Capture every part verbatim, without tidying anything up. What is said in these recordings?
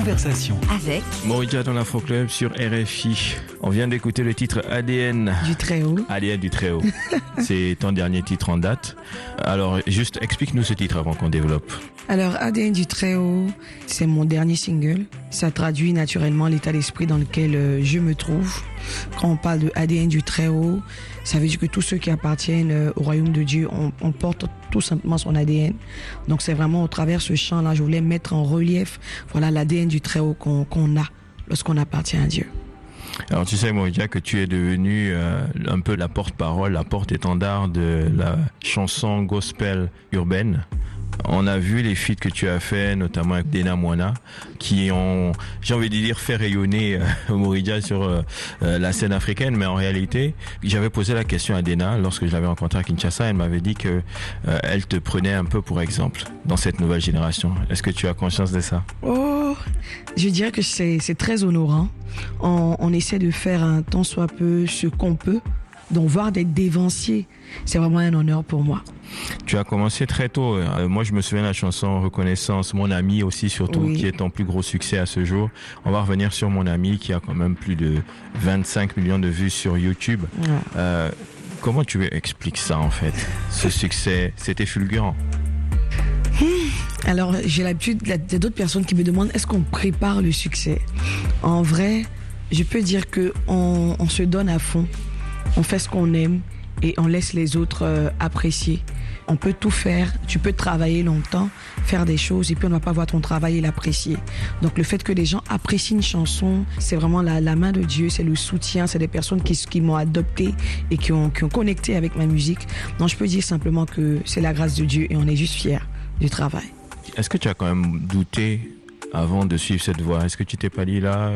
conversation avec Morija dans l'Afro-Club sur R F I. On vient d'écouter le titre A D N du Très-Haut. A D N du Très-Haut. C'est ton dernier titre en date. Alors, juste explique-nous ce titre avant qu'on développe. Alors, A D N du Très-Haut, c'est mon dernier single. Ça traduit naturellement l'état d'esprit dans lequel euh, je me trouve. Quand on parle de A D N du Très-Haut, ça veut dire que tous ceux qui appartiennent euh, au royaume de Dieu, on, on porte tout simplement son A D N. Donc, c'est vraiment au travers de ce chant-là, je voulais mettre en relief, voilà, l'A D N du Très-Haut qu'on, qu'on a lorsqu'on appartient à Dieu. Alors tu sais Morija que tu es devenu euh, un peu la porte-parole, la porte-étendard de la chanson gospel urbaine. On a vu les feats que tu as fait, notamment avec Dena Moana, qui ont, j'ai envie de dire, fait rayonner euh, Morija sur euh, euh, la scène africaine. Mais en réalité, j'avais posé la question à Dena lorsque je l'avais rencontrée à Kinshasa. Elle m'avait dit que euh, elle te prenait un peu pour exemple dans cette nouvelle génération. Est-ce que tu as conscience de ça? Oh, je dirais que c'est, c'est très honorant. On, on essaie de faire un tant soit peu ce qu'on peut. Donc voir d'être dévancier, c'est vraiment un honneur pour moi. Tu as commencé très tôt. Euh, moi, je me souviens de la chanson Reconnaissance, Mon Ami aussi surtout, oui, qui est ton plus gros succès à ce jour. On va revenir sur Mon Ami qui a quand même plus de vingt-cinq millions de vues sur YouTube. Ouais. Euh, comment tu expliques ça en fait? Ce succès, c'était fulgurant. Alors, j'ai l'habitude, il y a d'autres personnes qui me demandent est-ce qu'on prépare le succès? En vrai, je peux dire que on, on se donne à fond. On fait ce qu'on aime et on laisse les autres euh, apprécier. On peut tout faire, tu peux travailler longtemps, faire des choses et puis on ne va pas voir ton travail et l'apprécier. Donc le fait que les gens apprécient une chanson, c'est vraiment la, la main de Dieu, c'est le soutien, c'est des personnes qui, qui m'ont adopté et qui ont, qui ont connecté avec ma musique. Donc je peux dire simplement que c'est la grâce de Dieu et on est juste fiers du travail. Est-ce que tu as quand même douté avant de suivre cette voie? Est-ce que tu t'es pas dit là,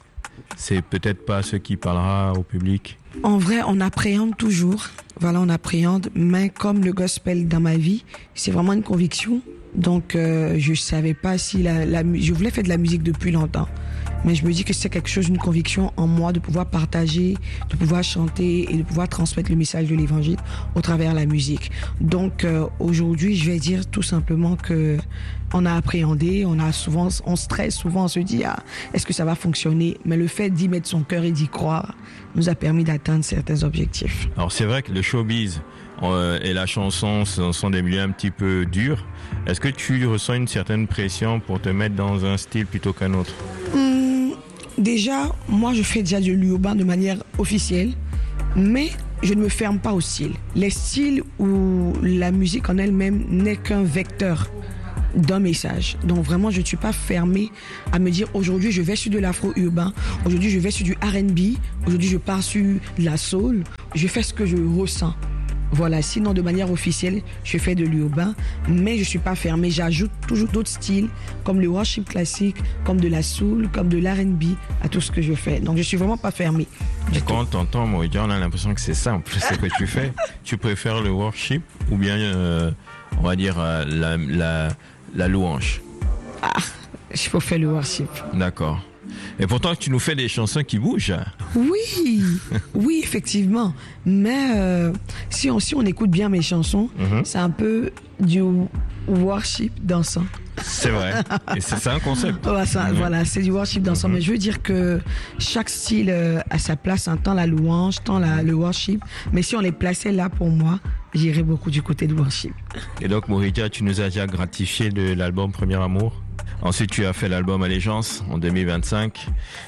c'est peut-être pas ce qui parlera au public? En vrai, on appréhende toujours. Voilà, on appréhende. Mais comme le gospel dans ma vie, c'est vraiment une conviction. Donc, euh, je savais pas si la, la, je voulais faire de la musique depuis longtemps. Mais je me dis que c'est quelque chose, une conviction en moi de pouvoir partager, de pouvoir chanter et de pouvoir transmettre le message de l'évangile au travers de la musique. Donc, euh, aujourd'hui, je vais dire tout simplement que on a appréhendé, on a souvent, on stresse souvent, on se dit, ah, est-ce que ça va fonctionner? Mais le fait d'y mettre son cœur et d'y croire nous a permis d'atteindre certains objectifs. Alors, c'est vrai que le showbiz euh, et la chanson sont des milieux un petit peu durs. Est-ce que tu ressens une certaine pression pour te mettre dans un style plutôt qu'un autre? Hum, déjà, moi, je fais déjà de l'urbain de manière officielle, mais je ne me ferme pas au style. Les styles ou la musique en elle-même n'est qu'un vecteur d'un message. Donc vraiment, je ne suis pas fermée à me dire aujourd'hui je vais sur de l'afro-urbain, aujourd'hui je vais sur du R and B, aujourd'hui je pars sur de la soul. Je fais ce que je ressens. Voilà, sinon de manière officielle, je fais de l'urbain, mais je ne suis pas fermée. J'ajoute toujours d'autres styles, comme le worship classique, comme de la soul, comme de l'R and B, à tout ce que je fais. Donc je ne suis vraiment pas fermée. Et quand on t'entend, Morija, on a l'impression que c'est simple, ce que tu fais. Tu préfères le worship ou bien, euh, on va dire, euh, la, la, la louange? Ah, je peux faire le worship. D'accord. Et pourtant, tu nous fais des chansons qui bougent. Oui, oui, effectivement. Mais euh, si, on, si on écoute bien mes chansons, mm-hmm. c'est un peu du worship dansant. C'est vrai. Et c'est ça un concept. Ouais, ça, mm-hmm. Voilà, c'est du worship dansant. Mm-hmm. Mais je veux dire que chaque style euh, a sa place, hein, tant la louange, tant la, le worship. Mais si on les plaçait là pour moi, j'irais beaucoup du côté du worship. Et donc, Morija, tu nous as déjà gratifié de l'album Premier Amour. Ensuite, tu as fait l'album Allégeance en deux mille vingt-cinq.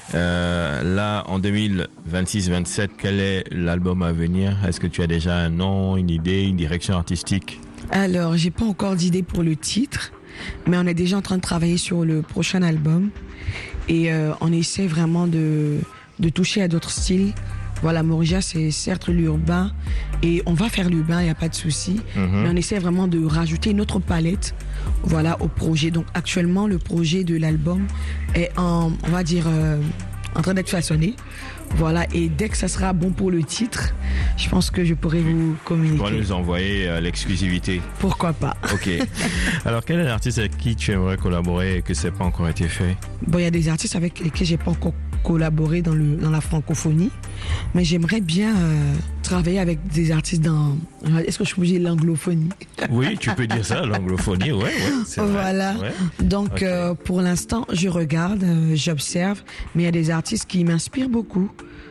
Euh, là, en deux mille vingt-six vingt-sept, quel est l'album à venir? Est-ce que tu as déjà un nom, une idée, une direction artistique? Alors, j'ai pas encore d'idée pour le titre, mais on est déjà en train de travailler sur le prochain album. Et euh, on essaie vraiment de, de toucher à d'autres styles. Voilà, Morija, c'est certes l'urbain et on va faire l'urbain, il n'y a pas de souci. Mm-hmm. Mais on essaie vraiment de rajouter une autre palette, voilà, au projet. Donc actuellement, le projet de l'album est en, on va dire, euh, en train d'être façonné. Voilà, et dès que ça sera bon pour le titre, je pense que je pourrai vous communiquer. Tu pourras nous envoyer euh, l'exclusivité. Pourquoi pas. Ok. Alors, quel est l'artiste avec qui tu aimerais collaborer et que ça n'a pas encore été fait? Bon, il y a des artistes avec lesquels j'ai pas encore collaborer dans, le, dans la francophonie. Mais j'aimerais bien euh, travailler avec des artistes dans... Est-ce que je peux dire l'anglophonie? Oui, tu peux dire ça, l'anglophonie, ouais, ouais. C'est voilà. vrai, ouais. Donc, Okay. euh, pour l'instant, je regarde, euh, j'observe, mais il y a des artistes qui m'inspirent beaucoup.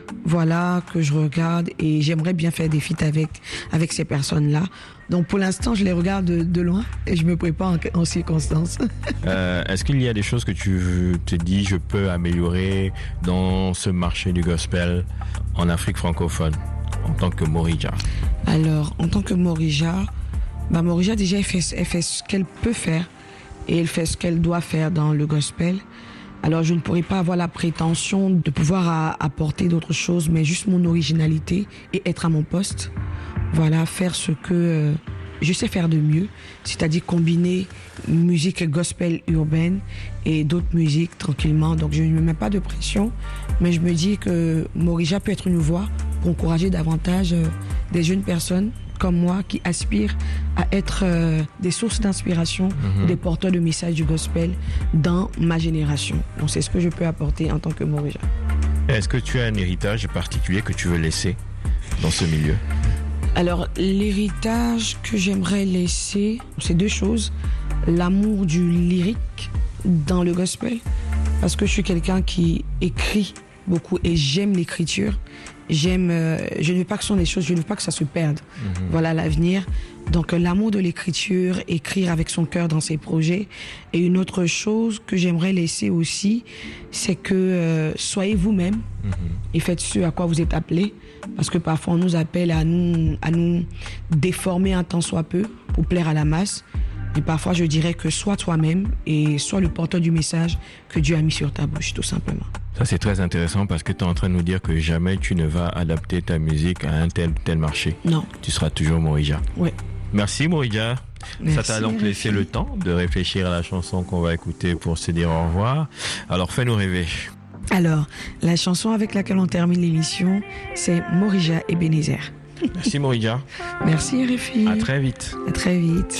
Voilà, que je regarde et j'aimerais bien faire des feats avec, avec ces personnes-là. Donc, pour l'instant, je les regarde de, de loin et je me prépare en, en circonstances. Euh, est-ce qu'il y a des choses que tu te dis, je peux améliorer dans ce marché du gospel en Afrique francophone en tant que Morija? Alors, en tant que Morija, bah, Morija, déjà, elle fait, elle fait ce qu'elle peut faire et elle fait ce qu'elle doit faire dans le gospel. Alors, je ne pourrais pas avoir la prétention de pouvoir a, apporter d'autres choses, mais juste mon originalité et être à mon poste. Voilà, faire ce que euh, je sais faire de mieux, c'est-à-dire combiner musique gospel urbaine et d'autres musiques tranquillement. Donc, je ne me mets pas de pression, mais je me dis que Morija peut être une voix pour encourager davantage euh, des jeunes personnes comme moi qui aspirent à être euh, des sources d'inspiration, mmh. des porteurs de messages du gospel dans ma génération. Donc c'est ce que je peux apporter en tant que Morija. Est-ce que tu as un héritage particulier que tu veux laisser dans ce milieu? Alors l'héritage que j'aimerais laisser, c'est deux choses. L'amour du lyrique dans le gospel, parce que je suis quelqu'un qui écrit beaucoup et j'aime l'écriture. J'aime, euh, je ne veux pas que ce sont des choses, je ne veux pas que ça se perde. Mmh. Voilà l'avenir. Donc, euh, l'amour de l'écriture, écrire avec son cœur dans ses projets. Et une autre chose que j'aimerais laisser aussi, c'est que euh, soyez vous-même mmh. et faites ce à quoi vous êtes appelés. Parce que parfois, on nous appelle à nous, à nous déformer un tant soit peu pour plaire à la masse. Et parfois, je dirais que sois toi-même et sois le porteur du message que Dieu a mis sur ta bouche, tout simplement. Ça, c'est très intéressant parce que tu es en train de nous dire que jamais tu ne vas adapter ta musique à un tel tel marché. Non. Tu seras toujours Morija. Oui. Merci Morija. Merci, ça t'a donc laissé Réfi. Le temps de réfléchir à la chanson qu'on va écouter pour se dire au revoir. Alors, fais-nous rêver. Alors, la chanson avec laquelle on termine l'émission, c'est Morija Ebenezer. Merci Morija. Merci Réfi. À très vite. À très vite.